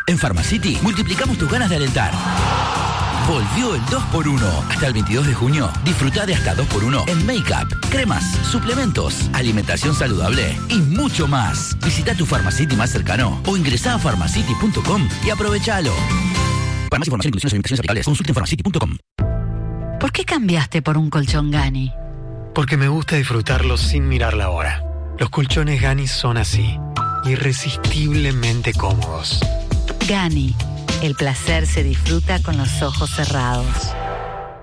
En Pharmacity multiplicamos tus ganas de alentar. Volvió el 2x1. Hasta el 22 de junio, disfruta de hasta 2x1 en make-up, cremas, suplementos, alimentación saludable y mucho más. Visita tu Pharmacity más cercano o ingresá a pharmacity.com y aprovechalo. Para más información, inclusiones y limitaciones aplicables, consulta en pharmacity.com. ¿Por qué cambiaste por un colchón Gani? Porque me gusta disfrutarlo sin mirar la hora. Los colchones Gani son así, irresistiblemente cómodos. Gani, el placer se disfruta con los ojos cerrados.